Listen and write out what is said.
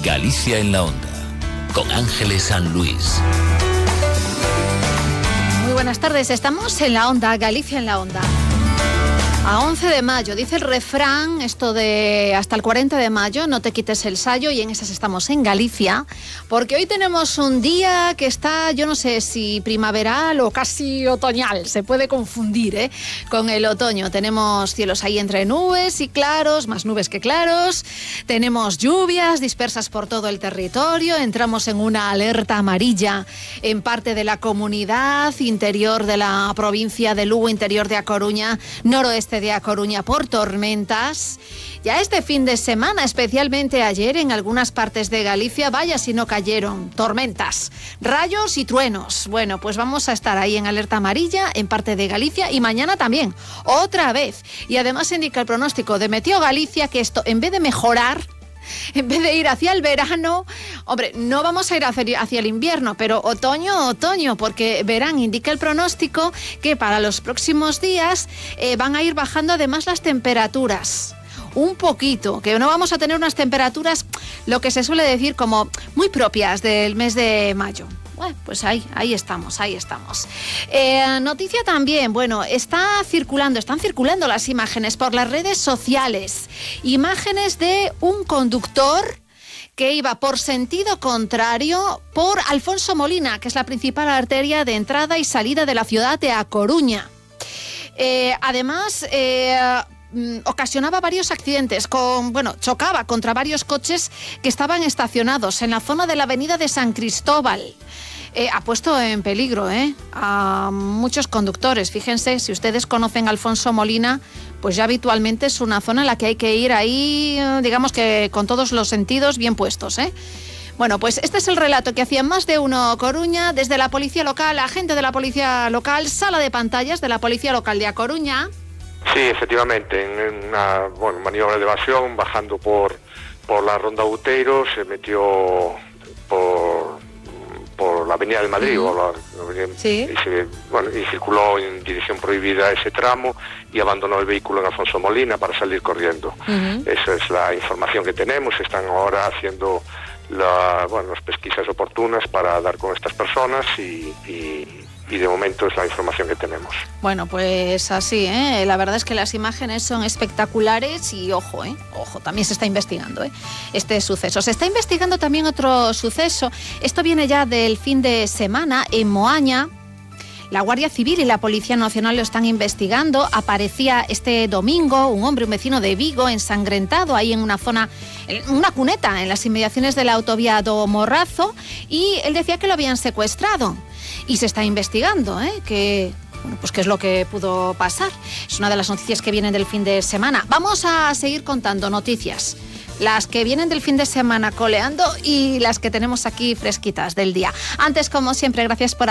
Galicia en la Onda, con Ángeles San Luis. Muy buenas tardes, estamos en la Onda, Galicia en la Onda. A 11 de mayo, dice el refrán, esto de hasta el 40 de mayo, no te quites el sayo, y en esas estamos en Galicia, porque hoy tenemos un día que está, yo no sé si primaveral o casi otoñal, se puede confundir, con el otoño. Tenemos cielos ahí entre nubes y claros, más nubes que claros, tenemos lluvias dispersas por todo el territorio, entramos en una alerta amarilla en parte de la comunidad, interior de la provincia de Lugo, interior de A Coruña, noroeste de A Coruña por tormentas. Ya este fin de semana, especialmente ayer, en algunas partes de Galicia, vaya si no cayeron tormentas, rayos y truenos. Bueno, pues vamos a estar ahí en alerta amarilla en parte de Galicia y mañana también, otra vez. Y además indica el pronóstico de Meteo Galicia que esto, en vez de mejorar, en vez de ir hacia el verano, hombre, no vamos a ir hacia el invierno, pero otoño, porque verán, indica el pronóstico que para los próximos días van a ir bajando además las temperaturas. Un poquito, que no vamos a tener unas temperaturas, lo que se suele decir como muy propias del mes de mayo. Bueno, pues ahí estamos. Noticia también, bueno, están circulando las imágenes por las redes sociales. Imágenes de un conductor que iba por sentido contrario por Alfonso Molina, que es la principal arteria de entrada y salida de la ciudad de A Coruña. Además, ocasionaba varios accidentes, chocaba contra varios coches que estaban estacionados en la zona de la avenida de San Cristóbal. Ha puesto en peligro a muchos conductores. Fíjense, si ustedes conocen a Alfonso Molina, pues ya habitualmente es una zona en la que hay que ir ahí, digamos que con todos los sentidos bien puestos, Bueno, pues este es el relato que hacía Más de Uno Coruña desde la policía local, agente de la policía local, sala de pantallas de la policía local de A Coruña. Sí, efectivamente, en una maniobra de evasión, bajando por la Ronda Outeiro, se metió por la Avenida de Madrid, sí. y circuló en dirección prohibida ese tramo y abandonó el vehículo en Alfonso Molina para salir corriendo. Esa es la información que tenemos. Están ahora haciendo las pesquisas oportunas para dar con estas personas y de momento es la información que tenemos. Bueno, pues así, la verdad es que las imágenes son espectaculares y ojo, también se está investigando este suceso. Se está investigando también otro suceso. Esto viene ya del fin de semana en Moaña. La Guardia Civil y la Policía Nacional lo están investigando. Aparecía este domingo un hombre, un vecino de Vigo, ensangrentado ahí en una zona, en una cuneta en las inmediaciones de la autovía do Morrazo, y él decía que lo habían secuestrado. Y se está investigando, qué es lo que pudo pasar. Es una de las noticias que vienen del fin de semana. Vamos a seguir contando noticias, las que vienen del fin de semana coleando y las que tenemos aquí fresquitas del día. Antes, como siempre, gracias por